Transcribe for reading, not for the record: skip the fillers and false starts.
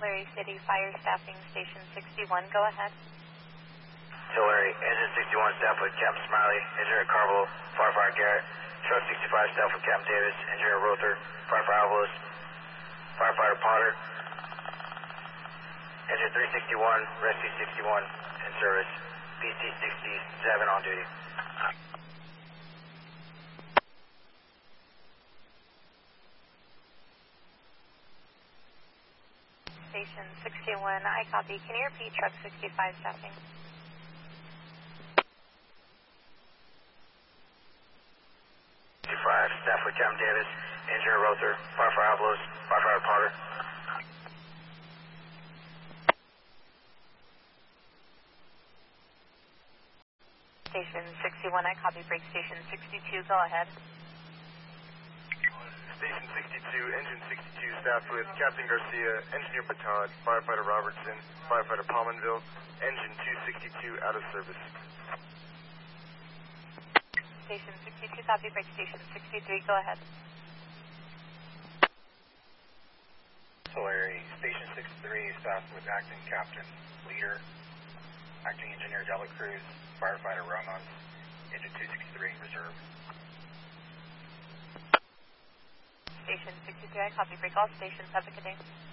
Tulare City Fire Staffing Station 61, go ahead. Tulare, Engine 61 staff with Captain Smiley, Engineer Carville, Firefighter Garrett, Truck 65 staff with Captain Davis, Engineer Rother, Firefighter Alvarez, Firefighter Potter, Engine 361, Rescue 61 in service, PC 67 on duty. Station 61, I copy. Can you repeat Truck 65 staffing? Staff with Captain Davis, Engineer Rother, Firefighter Alvarez, Firefighter Potter. Station 61, I copy. Break Station 62, go ahead. Station 62, Engine 62 staff with Captain Garcia, Engineer Baton, Firefighter Robertson, Firefighter Palmanville, Engine 262 out of service. Station 62, copy. Break Station 63, go ahead. Tulare, Station 63, staff with Acting Captain Leader, Acting Engineer Dela Cruz, Firefighter Ramos, Engine 263 in reserve. Station 63, I copy. Break all stations. Have a good day.